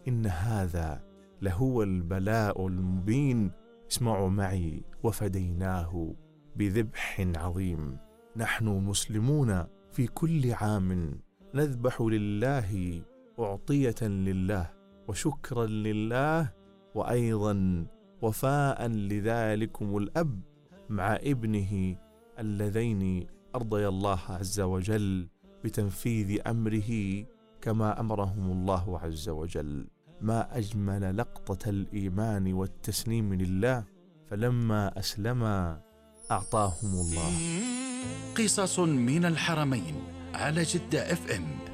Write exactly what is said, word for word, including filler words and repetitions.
إن هذا لهو البلاء المبين. اسمعوا معي: وفديناه بذبح عظيم. نحن مسلمون في كل عام نذبح لله أعطية لله وشكرا لله، وأيضا وفاء لذلكم الأب مع ابنه اللذين أرضي الله عز وجل بتنفيذ أمره كما أمرهم الله عز وجل. ما أجمل لقطة الإيمان والتسليم لله، فلما أسلما أعطاهم الله. قصص من الحرمين على جدة اف ام.